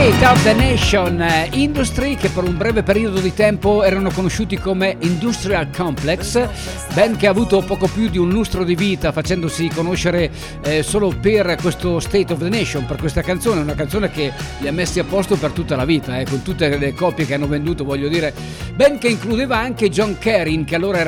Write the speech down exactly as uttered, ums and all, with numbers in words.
State of the Nation, Industry, che per un breve periodo di tempo erano conosciuti come Industrial Complex, band che ha avuto poco più di un lustro di vita, facendosi conoscere eh, solo per questo State of the Nation, per questa canzone, una canzone che li ha messi a posto per tutta la vita, eh, con tutte le copie che hanno venduto, voglio dire. Band che includeva anche John Kerrin, che allora era